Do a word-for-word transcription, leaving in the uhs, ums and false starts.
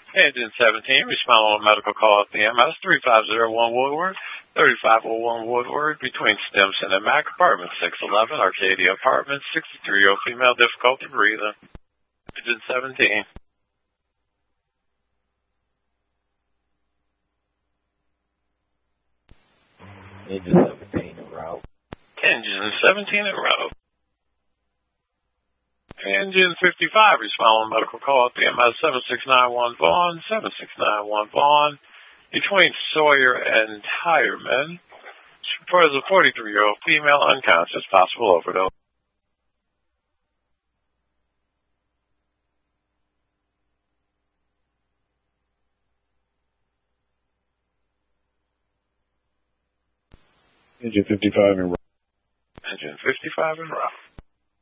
Engine seventeen, respond on a medical call at the M S three five zero one Woodward, thirty-five oh one Woodward, between Stimson and Mac, apartment six eleven, Arcadia Apartments, sixty-three-year-old female, difficulty breathing. Engine seventeen. Engine seventeen en route. Engine seventeen en route. Engine fifty-five, respond on medical call at the M S seven six nine one Vaughn, seven six nine one Vaughn, between Sawyer and Tireman. Reported as a forty-three-year-old female, unconscious, possible overdose. Engine fifty-five en route. Engine fifty-five en route.